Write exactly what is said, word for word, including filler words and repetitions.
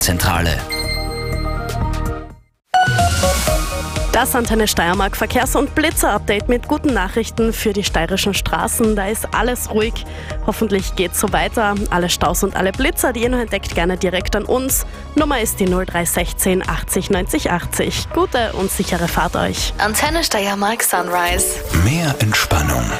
Zentrale. Das Antenne Steiermark Verkehrs- und Blitzer-Update mit guten Nachrichten für die steirischen Straßen. Da ist alles ruhig. Hoffentlich geht's so weiter. Alle Staus und alle Blitzer, die ihr noch entdeckt, gerne direkt an uns. Nummer ist die null drei eins sechs achtzig neunzig achtzig. Gute und sichere Fahrt euch. Antenne Steiermark Sunrise. Mehr Entspannung